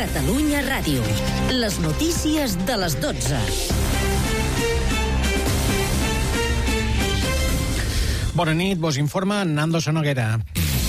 Catalunya Ràdio. Les notícies de les 12. Bona nit, vos informa Nando Sonoguera.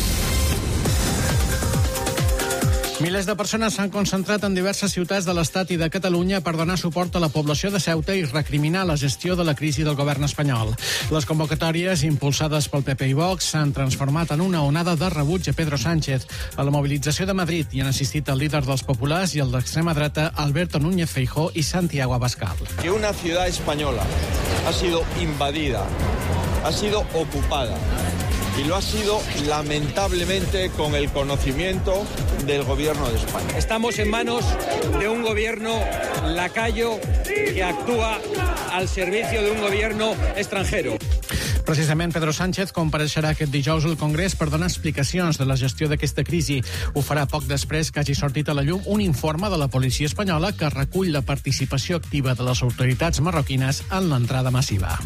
Milers de persones s'han concentrat en diverses ciutats de l'Estat i de Catalunya per donar suport a la població de Ceuta i recriminar la gestió de la crisi del govern espanyol. Les convocatòries, impulsades pel PP i Vox, s'han transformat en una onada de rebuig a Pedro Sánchez. A la mobilització de Madrid hi han assistit el líder dels populars i el d'extrema dreta, Alberto Núñez Feijóo i Santiago Abascal. Que una ciudad española ha sido invadida, ha sido ocupada, y lo ha sido lamentablemente con el conocimiento del gobierno de España. Estamos en manos de un gobierno lacayo que actúa al servicio de un gobierno extranjero. Precisament, Pedro Sánchez compareixerà aquest dijous al Congrés per donar explicacions de la gestió d'aquesta crisi. Ho farà poc després que hagi sortit a la llum un informe de la policia espanyola que recull la participació activa de les autoritats marroquines en l'entrada massiva.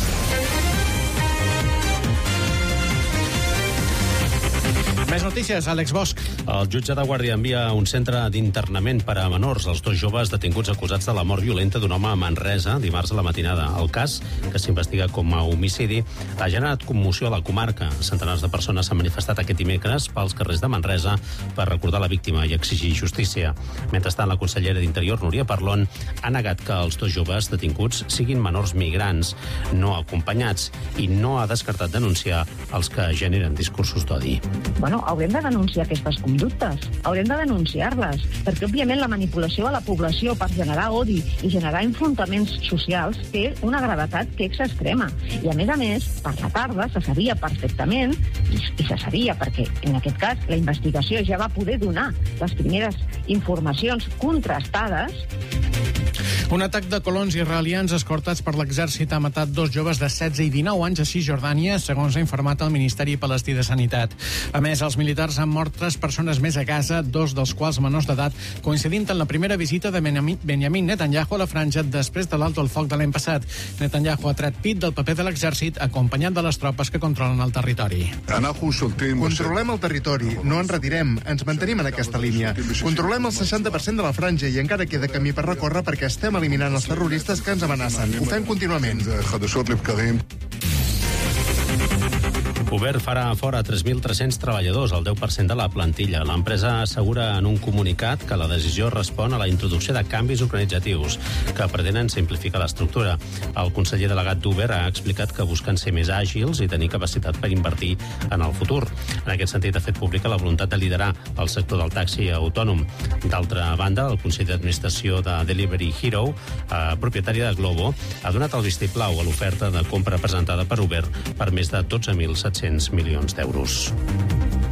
Més notícies, Àlex Bosch. El jutge de Guàrdia envia un centre d'internament per a menors els dos joves detinguts acusats de la mort violenta d'un home a Manresa dimarts a la matinada. El cas, que s'investiga com a homicidi, ha generat commoció a la comarca. Centenars de persones s'han manifestat aquest dimecres pels carrers de Manresa per recordar la víctima i exigir justícia. Mentrestant, la consellera d'Interior, Núria Parlon, ha negat que els dos joves detinguts siguin menors migrants no acompanyats i no ha descartat denunciar els que generen discursos d'odi. Bueno, haurem de denunciar aquestes conductes, haurem de denunciar-les, perquè òbviament la manipulació de la població per generar odi i generar enfrontaments socials té una gravetat que és extrema. I a més, per la tarda se sabia perfectament, i se sabia perquè en aquest cas la investigació ja va poder donar les primeres informacions contrastades. Un atac de colons israelians escortats per l'exèrcit ha matat dos joves de 16 i 19 anys a Cisjordània, segons ha informat el Ministeri Palestí de Sanitat. A més, els militars han mort 3 persones més a Gaza, 2 dels quals menors d'edat, coincidint en la primera visita de Benjamin Netanyahu a la franja després de l'alto el foc de l'any passat. Netanyahu ha tret pit del paper de l'exèrcit, acompanyat de les tropes que controlen el territori. Controlem el territori, no ens retirem, ens mantenim en aquesta línia. Controlem el 60% de la franja i encara queda camí per recórrer perquè estem eliminant els terroristes que ens amenacen. Ho fem contínuament. Uber farà fora 3.300 treballadors, el 10% de la plantilla. L'empresa assegura en un comunicat que la decisió respon a la introducció de canvis organitzatius que pretenen simplificar l'estructura. El conseller delegat d'Uber ha explicat que busquen ser més àgils i tenir capacitat per invertir en el futur. En aquest sentit, ha fet pública la voluntat de liderar el sector del taxi autònom. D'altra banda, el Consell d'Administració de Delivery Hero, propietari de Glovo, ha donat el vistiplau a l'oferta de compra presentada per Uber per més de 12.700 milions d'euros.